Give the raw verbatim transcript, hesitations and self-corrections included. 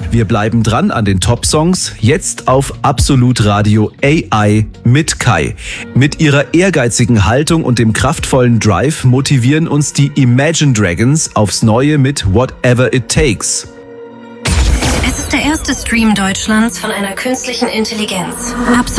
Wir bleiben dran an den Top-Songs, jetzt auf Absolut Radio A I mit Kai. Mit ihrer ehrgeizigen Haltung und dem kraftvollen Drive motivieren uns die Imagine Dragons aufs Neue mit Whatever It Takes. Es ist der erste Stream Deutschlands von einer künstlichen Intelligenz. Absolut.